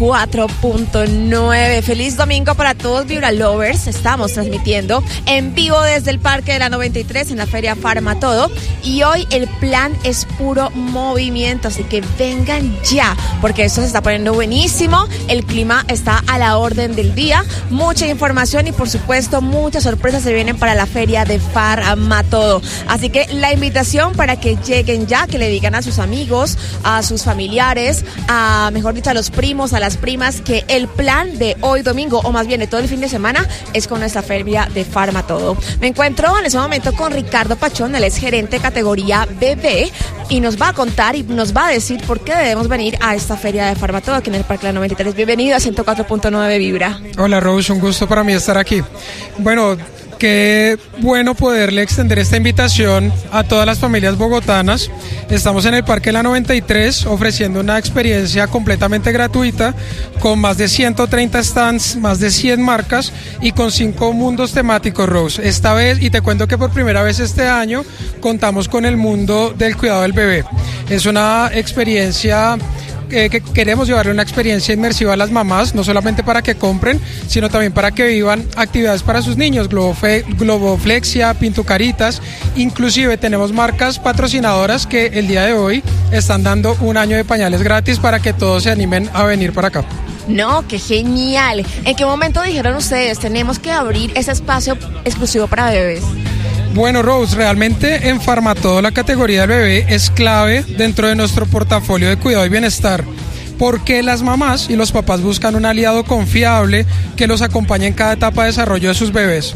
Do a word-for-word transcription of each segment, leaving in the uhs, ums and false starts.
cuatro punto nueve. Feliz domingo para todos Vibra Lovers. Estamos transmitiendo en vivo desde el Parque de la noventa y tres en la Feria Farmatodo. Y hoy el plan es puro movimiento, así que vengan ya, porque esto se está poniendo buenísimo. El clima está a la orden del día. Mucha información y por supuesto muchas sorpresas se vienen para la Feria de Farmatodo. Así que la invitación para que lleguen ya, que le digan a sus amigos, a sus familiares, a mejor dicho a los primos, a las primas, que el plan de hoy domingo, o más bien de todo el fin de semana, es con nuestra Feria de Farmatodo. Me encuentro en ese momento con Ricardo Pachón, él es gerente categoría bebé, y nos va a contar y nos va a decir por qué debemos venir a esta Feria de Farmatodo aquí en el Parque de la noventa y tres. Bienvenido a ciento cuatro punto nueve Vibra. Hola Rose, un gusto para mí estar aquí. Bueno, qué bueno poderle extender esta invitación a todas las familias bogotanas. Estamos en el Parque de la noventa y tres ofreciendo una experiencia completamente gratuita con más de ciento treinta stands, más de cien marcas y con cinco mundos temáticos, Rose. Esta vez, y te cuento que por primera vez este año, contamos con el mundo del cuidado del bebé. Es una experiencia Eh, que queremos llevarle una experiencia inmersiva a las mamás, no solamente para que compren, sino también para que vivan actividades para sus niños, Globofe- Globoflexia, Pintucaritas, inclusive tenemos marcas patrocinadoras que el día de hoy están dando un año de pañales gratis para que todos se animen a venir para acá. No, qué genial. ¿En qué momento dijeron ustedes, tenemos que abrir ese espacio exclusivo para bebés? Bueno, Rose, realmente en Farmatodo la categoría del bebé es clave dentro de nuestro portafolio de cuidado y bienestar, porque las mamás y los papás buscan un aliado confiable que los acompañe en cada etapa de desarrollo de sus bebés.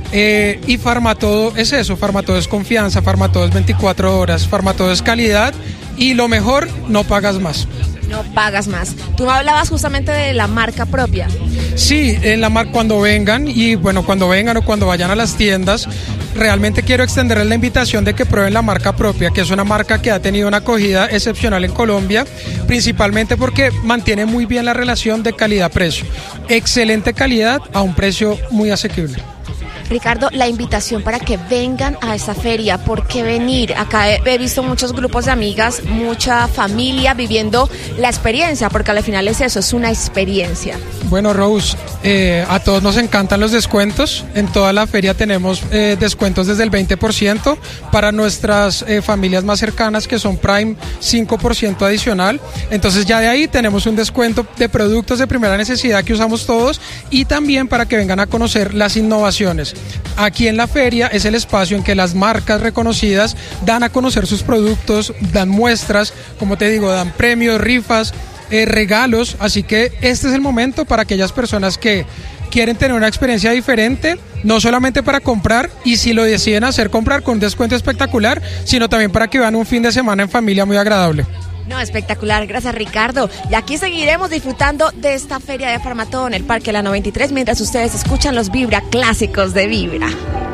Eh, y Farmatodo es eso, Farmatodo es confianza, Farmatodo es veinticuatro horas, Farmatodo es calidad y lo mejor, no pagas más. No pagas más. Tú hablabas justamente de la marca propia. Sí, en la mar- cuando vengan y bueno, cuando vengan o cuando vayan a las tiendas, realmente quiero extenderles la invitación de que prueben la marca propia, que es una marca que ha tenido una acogida excepcional en Colombia, principalmente porque mantiene muy bien la relación de calidad-precio. Excelente calidad a un precio muy asequible. Ricardo, la invitación para que vengan a esta feria, ¿por qué venir? Acá he, he visto muchos grupos de amigas, mucha familia viviendo la experiencia, porque al final es eso, es una experiencia. Bueno, Rose, eh, a todos nos encantan los descuentos. En toda la feria tenemos eh, descuentos desde el veinte por ciento. Para nuestras eh, familias más cercanas, que son Prime, cinco por ciento adicional. Entonces ya de ahí tenemos un descuento de productos de primera necesidad que usamos todos y también para que vengan a conocer las innovaciones. Aquí en la feria es el espacio en que las marcas reconocidas dan a conocer sus productos, dan muestras, como te digo, dan premios, rifas, eh, regalos, así que este es el momento para aquellas personas que quieren tener una experiencia diferente, no solamente para comprar y si lo deciden hacer comprar con un descuento espectacular, sino también para que vean un fin de semana en familia muy agradable. No, espectacular, gracias Ricardo. Y aquí seguiremos disfrutando de esta feria de Farmatodo en el Parque de la noventa y tres mientras ustedes escuchan los Vibra clásicos de Vibra.